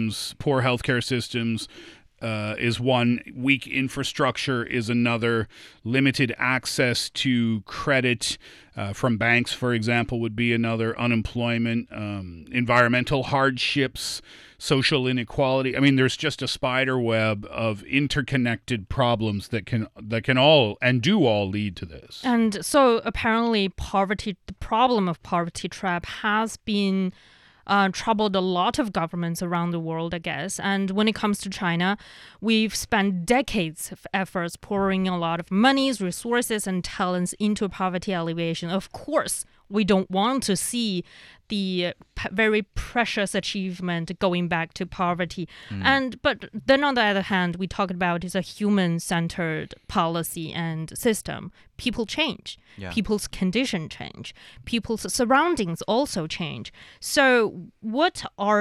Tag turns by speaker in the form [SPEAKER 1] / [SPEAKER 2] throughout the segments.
[SPEAKER 1] systems, poor healthcare systems, is one. Weak infrastructure is another. Limited access to credit from banks, for example, would be another. Unemployment, environmental hardships, social inequality. I mean, there's just a spider web of interconnected problems that can all and do all lead to this.
[SPEAKER 2] And so apparently the problem of poverty trap has been troubled a lot of governments around the world, I guess. And when it comes to China, we've spent decades of efforts pouring a lot of monies, resources, and talents into poverty alleviation. Of course, we don't want to see the very precious achievement going back to poverty. But then on the other hand, we talk about is a human-centered policy and system. People change.
[SPEAKER 3] Yeah.
[SPEAKER 2] People's condition change. People's surroundings also change. So what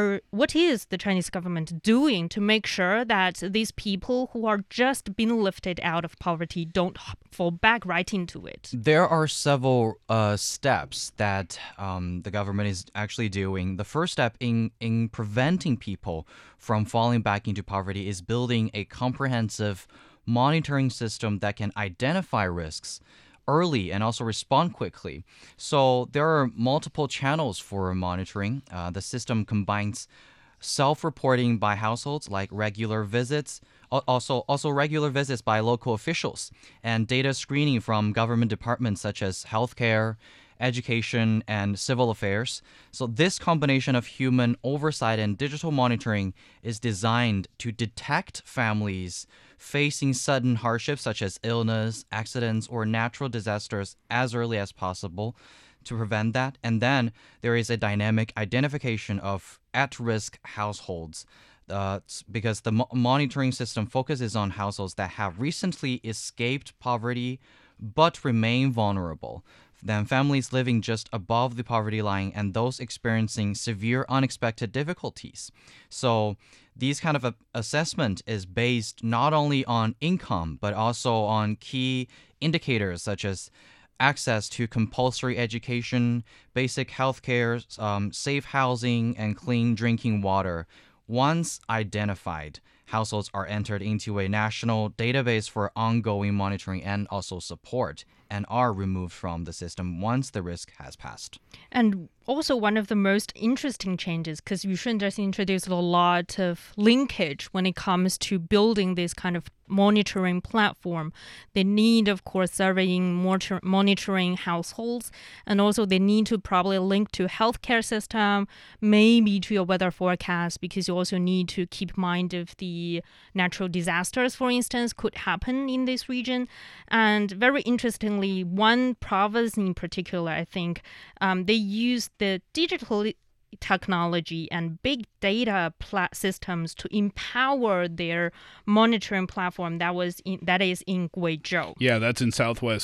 [SPEAKER 2] is the Chinese government doing to make sure that these people who are just being lifted out of poverty don't fall back right into it?
[SPEAKER 3] There are several steps that the government is actually doing. The first step in preventing people from falling back into poverty is building a comprehensive monitoring system that can identify risks early and also respond quickly. So there are multiple channels for monitoring. The system combines self-reporting by households, like regular visits, also regular visits by local officials, and data screening from government departments such as healthcare, education, and civil affairs. So this combination of human oversight and digital monitoring is designed to detect families facing sudden hardships such as illness, accidents, or natural disasters as early as possible to prevent that. And then there is a dynamic identification of at-risk households because the monitoring system focuses on households that have recently escaped poverty but remain vulnerable. Then families living just above the poverty line and those experiencing severe unexpected difficulties. So these kind of assessment is based not only on income, but also on key indicators such as access to compulsory education, basic healthcare, safe housing, and clean drinking water. Once identified, households are entered into a national database for ongoing monitoring and also support, and are removed from the system once the risk has passed.
[SPEAKER 2] And also one of the most interesting changes, because Yushun just introduced a lot of linkage when it comes to building this kind of monitoring platform. They need, of course, surveying, monitoring households, and also they need to probably link to healthcare system, maybe to your weather forecast, because you also need to keep mind of the natural disasters, for instance, could happen in this region. And very interestingly, one province in particular, I think, they use the digital technology and big data systems to empower their monitoring platform that is in Guizhou.
[SPEAKER 1] Yeah, that's in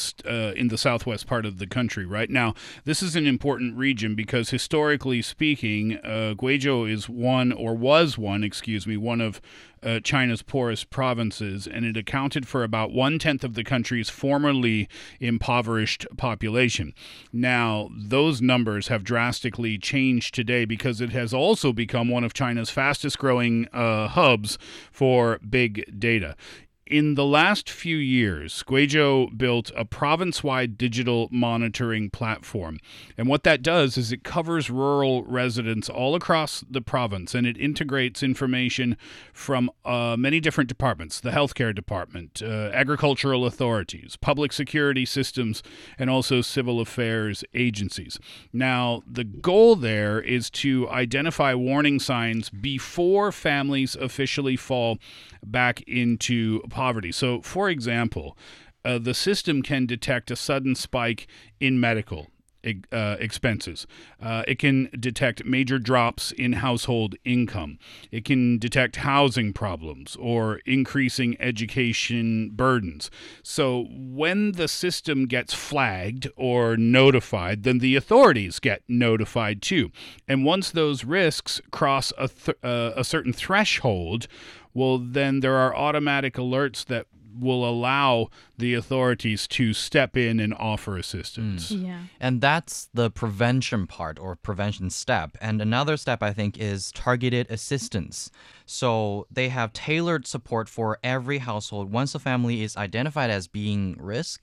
[SPEAKER 1] the southwest part of the country. Right now, this is an important region because historically speaking, Guizhou is one of China's poorest provinces, and it accounted for about 1/10 of the country's formerly impoverished population. Now, those numbers have drastically changed today because it has also become one of China's fastest growing hubs for big data. In the last few years, Guizhou built a province-wide digital monitoring platform. And what that does is it covers rural residents all across the province, and it integrates information from many different departments: the healthcare department, agricultural authorities, public security systems, and also civil affairs agencies. Now, the goal there is to identify warning signs before families officially fall back into poverty. So, for example, the system can detect a sudden spike in medical expenses. It can detect major drops in household income. It can detect housing problems or increasing education burdens. So when the system gets flagged or notified, then the authorities get notified too. And once those risks cross a certain threshold, well, then there are automatic alerts that will allow the authorities to step in and offer assistance.
[SPEAKER 2] Yeah.
[SPEAKER 3] And that's the prevention part or prevention step. And another step, I think, is targeted assistance. So they have tailored support for every household. Once a family is identified as being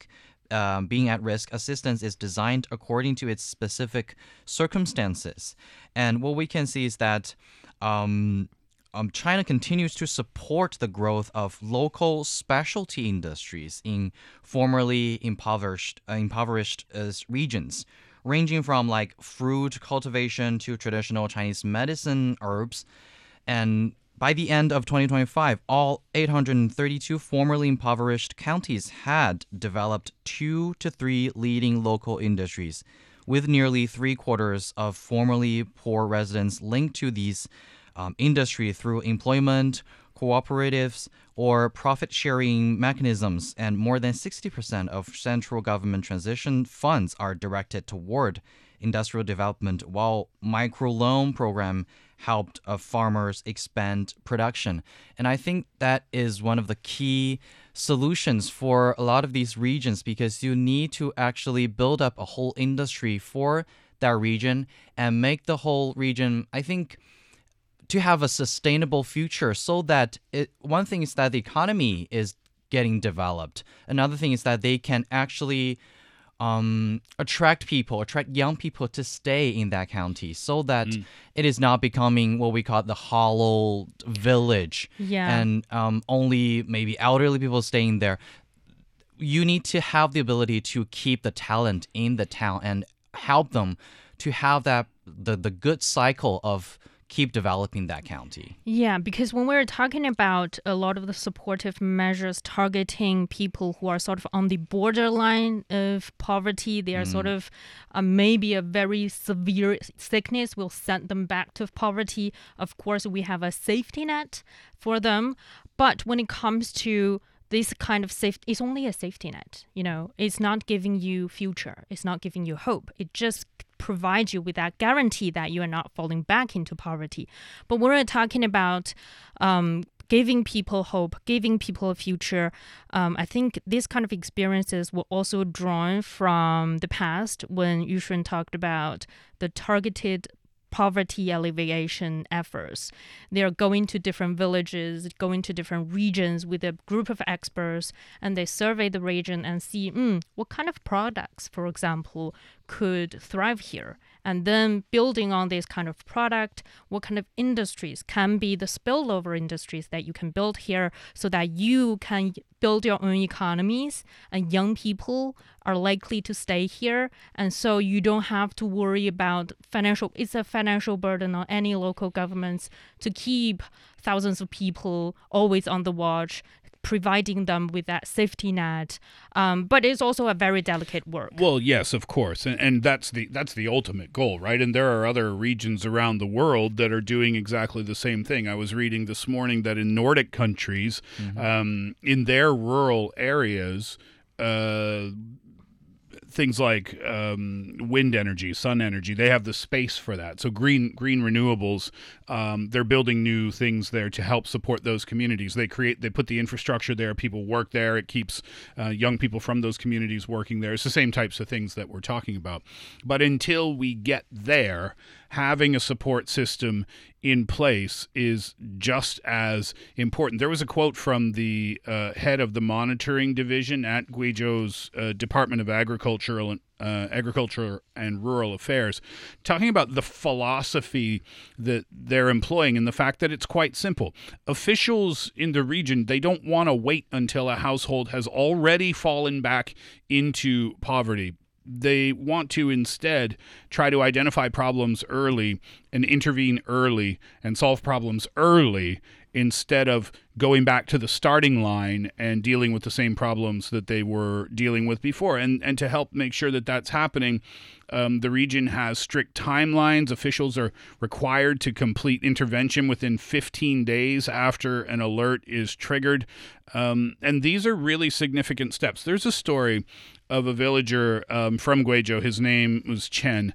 [SPEAKER 3] at risk, assistance is designed according to its specific circumstances. And what we can see is that China continues to support the growth of local specialty industries in formerly impoverished regions, ranging from like fruit cultivation to traditional Chinese medicine herbs. And by the end of 2025, all 832 formerly impoverished counties had developed 2 to 3 leading local industries, with nearly 3/4 of formerly poor residents linked to these industry through employment, cooperatives, or profit-sharing mechanisms, and more than 60% of central government transition funds are directed toward industrial development, while microloan program helped farmers expand production. And I think that is one of the key solutions for a lot of these regions, because you need to actually build up a whole industry for that region and make the whole region, I think, to have a sustainable future, so that one thing is that the economy is getting developed. Another thing is that they can actually attract young people to stay in that county, so that it is not becoming what we call the hollow village.
[SPEAKER 2] Yeah.
[SPEAKER 3] And only maybe elderly people staying there. You need to have the ability to keep the talent in the town and help them to have that the good cycle of keep developing that county.
[SPEAKER 2] Yeah, because when we're talking about a lot of the supportive measures targeting people who are sort of on the borderline of poverty, they are sort of maybe a very severe sickness will send them back to poverty. Of course, we have a safety net for them. But when it comes to this kind of safety, it's only a safety net. It's not giving you future. It's not giving you hope. It just provides you with that guarantee that you are not falling back into poverty. But when we're talking about giving people hope, giving people a future, I think these kind of experiences were also drawn from the past when Yushun talked about the targeted poverty alleviation efforts. They are going to different villages, going to different regions with a group of experts, and they survey the region and see what kind of products, for example, could thrive here. And then building on this kind of product, what kind of industries can be the spillover industries that you can build here so that you can build your own economies and young people are likely to stay here. And so you don't have to worry about it's a financial burden on any local governments to keep thousands of people always on the watch, providing them with that safety net. But it's also a very delicate work.
[SPEAKER 1] Well, yes, of course. And that's the ultimate goal, right? And there are other regions around the world that are doing exactly the same thing. I was reading this morning that in Nordic countries, in their rural areas, things like wind energy, sun energy, they have the space for that. So green renewables, they're building new things there to help support those communities. They put the infrastructure there, people work there, it keeps young people from those communities working there. It's the same types of things that we're talking about. But until we get there, having a support system in place is just as important. There was a quote from the head of the monitoring division at Guizhou's Department of Agriculture and Rural Affairs, talking about the philosophy that they're employing and the fact that it's quite simple. Officials in the region, they don't want to wait until a household has already fallen back into poverty. They want to instead try to identify problems early and intervene early and solve problems early instead of going back to the starting line and dealing with the same problems that they were dealing with before. And to help make sure that that's happening, the region has strict timelines. Officials are required to complete intervention within 15 days after an alert is triggered. And these are really significant steps. There's a story of a villager from Guizhou. His name was Chen.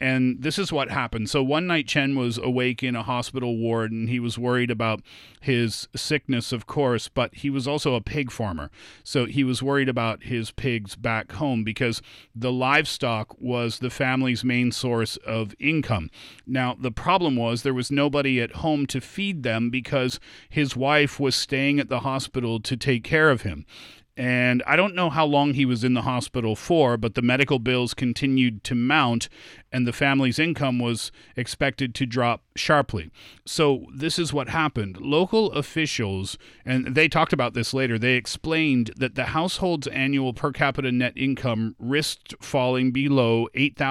[SPEAKER 1] And this is what happened. So one night, Chen was awake in a hospital ward, and he was worried about his sickness, of course, but he was also a pig farmer. So he was worried about his pigs back home because the livestock was the family's main source of income. Now, the problem was there was nobody at home to feed them because his wife was staying at the hospital to take care of him. And I don't know how long he was in the hospital for, but the medical bills continued to mount, and the family's income was expected to drop sharply. So this is what happened. Local officials, and they talked about this later, they explained that the household's annual per capita net income risked falling below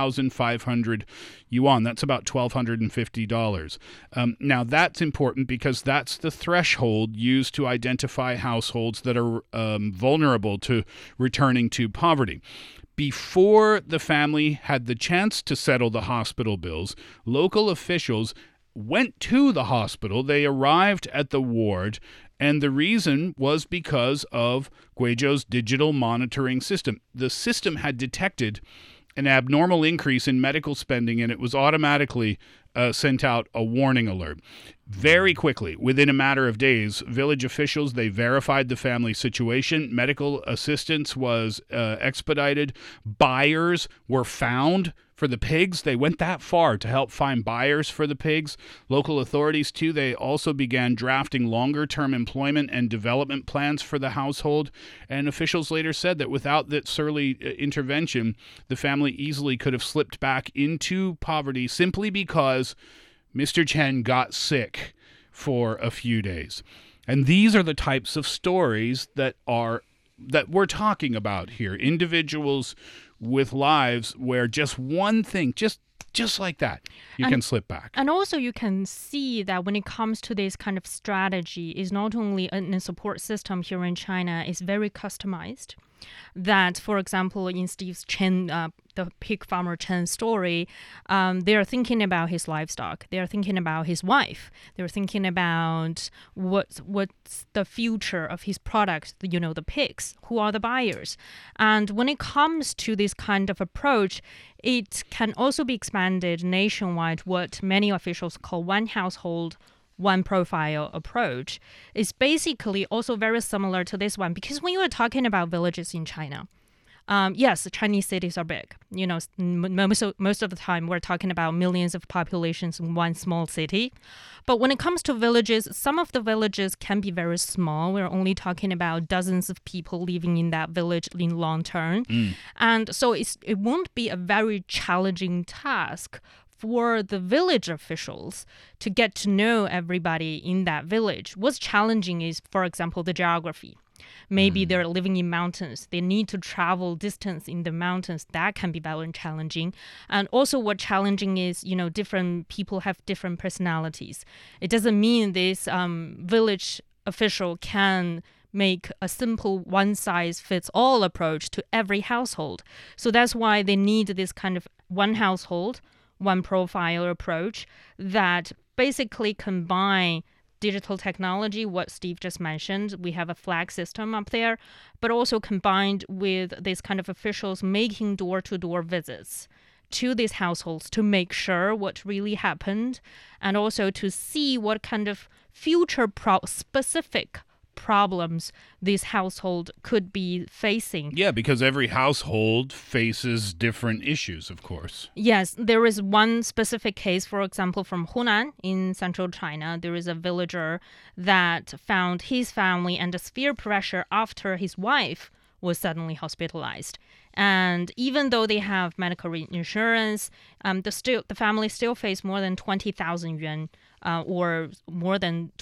[SPEAKER 1] 8,500 yuan. That's about $1,250. Now, that's important because that's the threshold used to identify households that are vulnerable to returning to poverty. Before the family had the chance to settle the hospital bills, local officials went to the hospital. They arrived at the ward, and the reason was because of Guizhou's digital monitoring system. The system had detected an abnormal increase in medical spending, and it was automatically sent out a warning alert. Very quickly, within a matter of days, village officials, they verified the family situation. Medical assistance was expedited. Buyers were found for the pigs. They went that far to help find buyers for the pigs. Local authorities, too, they also began drafting longer-term employment and development plans for the household. And officials later said that without this early intervention, the family easily could have slipped back into poverty simply because Mr. Chen got sick for a few days. And these are the types of stories that we're talking about here. Individuals with lives where just one thing, just like that, you can slip back.
[SPEAKER 2] And also you can see that when it comes to this kind of strategy, is not only in a support system here in China, is very customized. That, for example, in Steve Chen, the pig farmer Chen story, they are thinking about his livestock. They are thinking about his wife. They're thinking about what's the future of his products, the pigs. Who are the buyers? And when it comes to this kind of approach, it can also be expanded nationwide, what many officials call one household, one profile approach. Is basically also very similar to this one, because when you are talking about villages in China, yes, Chinese cities are big. Most of the time we're talking about millions of populations in one small city. But when it comes to villages, some of the villages can be very small. We're only talking about dozens of people living in that village in long term. And so it won't be a very challenging task for the village officials to get to know everybody in that village. What's challenging is, for example, the geography. Maybe they're living in mountains. They need to travel distance in the mountains. That can be very challenging. And also what challenging is, different people have different personalities. It doesn't mean this village official can make a simple one-size-fits-all approach to every household. So that's why they need this kind of one household, one profile approach that basically combine digital technology, what Steve just mentioned. We have a flag system up there, but also combined with this kind of officials making door-to-door visits to these households to make sure what really happened, and also to see what kind of future specific problems this household could be facing.
[SPEAKER 1] Yeah, because every household faces different issues, of course.
[SPEAKER 2] Yes, there is one specific case, for example, from Hunan in central China. There is a villager that found his family under severe pressure after his wife was suddenly hospitalized. And even though they have medical insurance, the family still face more than 20,000 yuan or more than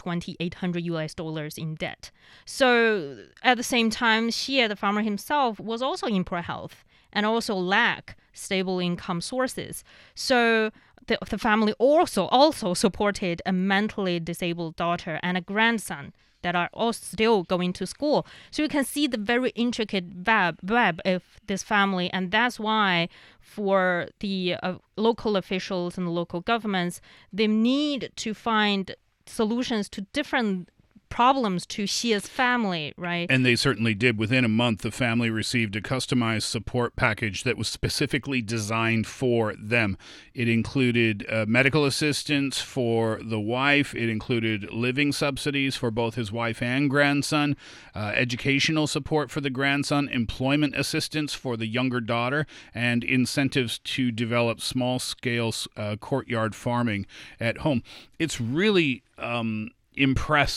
[SPEAKER 2] $2,800 in debt. So at the same time, Xie, the farmer himself, was also in poor health and also lack stable income sources. So the family also supported a mentally disabled daughter and a grandson that are all still going to school. So you can see the very intricate web of this family. And that's why for the local officials and local governments, they need to find solutions to different problems to Xia's family, right?
[SPEAKER 1] And they certainly did. Within a month, the family received a customized support package that was specifically designed for them. It included medical assistance for the wife. It included living subsidies for both his wife and grandson, educational support for the grandson, employment assistance for the younger daughter, and incentives to develop small-scale courtyard farming at home. It's really impressive